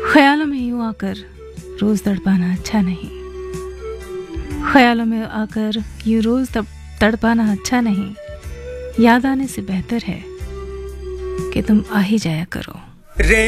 ख्यालों में यूं आकर रोज तड़पाना अच्छा नहीं, ख्यालों में आकर यूं रोज तड़पाना अच्छा नहीं। याद आने से बेहतर है कि तुम आ ही जाया करो।